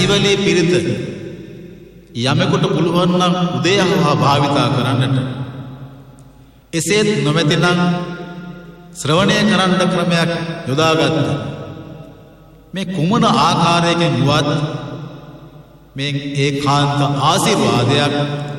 සීවලී පිරිත යමෙකුට පුළුවන් නම් උදේහවා භාවිතා කරන්නට. එසේත් නොමැතිනම් ශ්‍රවණය කරන්න ක්‍රමයක් යොදාගත්ත. මේ කුමන ආකාරයකින් වුවත් මේ ඒකාන්ත ආශිර්වාදයක්